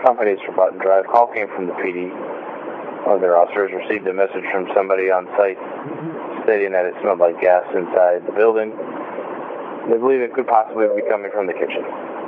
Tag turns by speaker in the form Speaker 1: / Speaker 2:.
Speaker 1: Companies for Button Drive. Call came from the PD. One of their officers received a message from somebody on site stating that it smelled like gas inside the building. They believe it could possibly be coming from the kitchen.